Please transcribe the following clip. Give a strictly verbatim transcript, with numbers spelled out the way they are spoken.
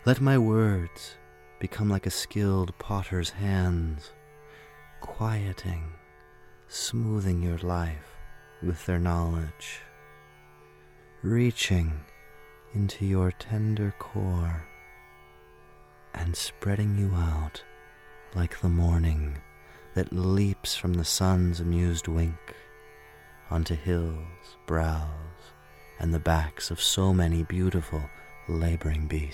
Let my words become like a skilled potter's hands, quieting, smoothing your life with their knowledge, reaching into your tender core and spreading you out like the morning that leaps from the sun's amused wink onto hills, brows, and the backs of so many beautiful laboring beasts.